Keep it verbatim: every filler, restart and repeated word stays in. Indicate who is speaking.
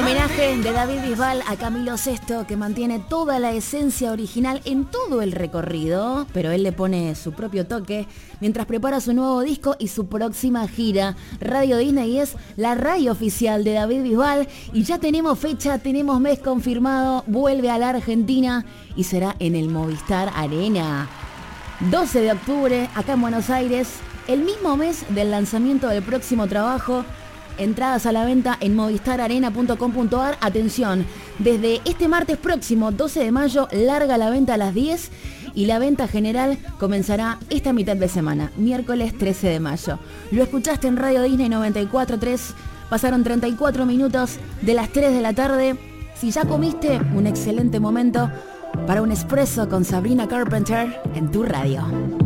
Speaker 1: homenaje de David Bisbal a Camilo Sesto, que mantiene toda la esencia original en todo el recorrido, pero él le pone su propio toque mientras prepara su nuevo disco y su próxima gira. Radio Disney es la radio oficial de David Bisbal y ya tenemos fecha, tenemos mes confirmado, vuelve a la Argentina y será en el Movistar Arena. doce de octubre, acá en Buenos Aires, el mismo mes del lanzamiento del próximo trabajo. Entradas a la venta en movistar arena punto com punto a r. Atención, desde este martes próximo, doce de mayo, larga la venta a las diez y la venta general comenzará esta mitad de semana, miércoles trece de mayo. Lo escuchaste en Radio Disney noventa y cuatro punto tres, pasaron treinta y cuatro minutos de las tres de la tarde. Si ya comiste, un excelente momento para un espresso con Sabrina Carpenter en tu radio.